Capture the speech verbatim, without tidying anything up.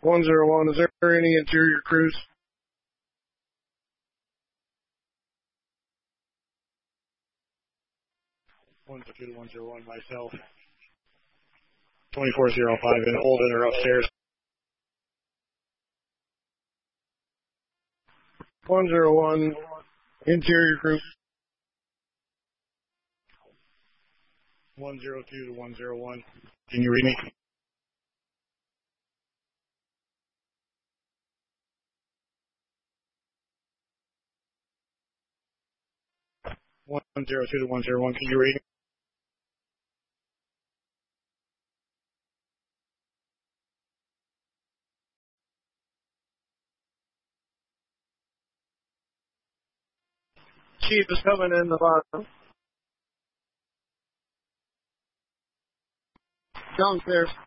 one zero one, is there any interior crews? one zero two to one zero one, myself. twenty-four oh five in Holden or upstairs. one zero one, interior crew. one zero two to one zero one. Can you read me? one zero two to one zero one, can you read me? Chief is coming in the bottom. Downstairs.